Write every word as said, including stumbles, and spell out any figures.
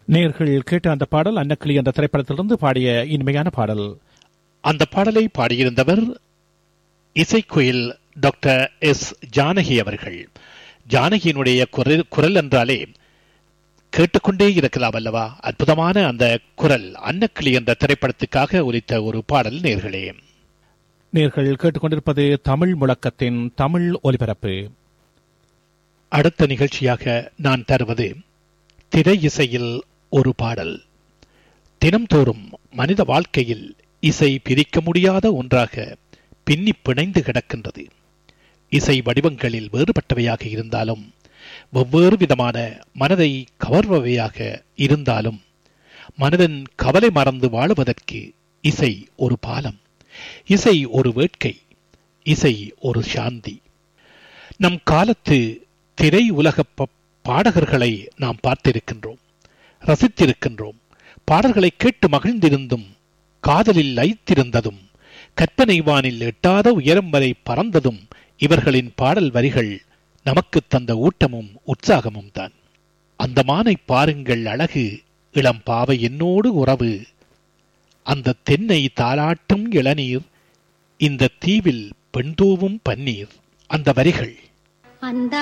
நேர்கள் கேட்ட அந்த பாடல் அன்னக்கிளி என்ற திரைப்படத்திலிருந்து பாடிய இனிமையான பாடல். அந்த பாடலை பாடியிருந்தவர் இசைக்குயில் டாக்டர் எஸ் ஜானகி அவர்கள். ஜானகியினுடைய குரல் குரல் என்றாலே கேட்டுக்கொண்டே இருக்கலாம் அல்லவா? அற்புதமான அந்த குரல் அன்னக்கிளி என்ற திரைப்படத்துக்காக ஒலித்த ஒரு பாடல். நேர்களே, நேர்கள் கேட்டுக்கொண்டிருப்பது தமிழ் முழக்கத்தின் தமிழ் ஒலிபரப்பு. அடுத்த நிகழ்ச்சியாக நான் தருவது திரை இசையில் ஒரு பாடல். தினம்தோறும் மனித வாழ்க்கையில் இசை பிரிக்க முடியாத ஒன்றாக பின்னி பிணைந்து கிடக்கின்றது. இசை வடிவங்களில் வேறுபட்டவையாக இருந்தாலும், வெவ்வேறு விதமான மனதை கவர்பவையாக இருந்தாலும், மனதின் கவலை மறந்து வாழுவதற்கு இசை ஒரு பாலம், இசை ஒரு வேட்கை, இசை ஒரு சாந்தி. நம் காலத்து திரை உலக பாடகர்களை நாம் பார்த்திருக்கின்றோம், ரசித்திருக்கின்றோம். பாடல்களை கேட்டு மகிழ்ந்திருந்தும், காதலில் லயித்திருந்ததும், கற்பனை வானில் எட்டாத உயரம் வரை பறந்ததும் இவர்களின் பாடல் வரிகள் நமக்கு தந்த ஊட்டமும் உற்சாகமும் தான். அந்த மானை பாருங்கள் அழகு, இளம் பாவை என்னோடு உறவு, அந்த தென்னை தாலாட்டும் இளநீர், இந்த தீவில் பெண்தூவும் பன்னீர். அந்த வரிகள் அந்த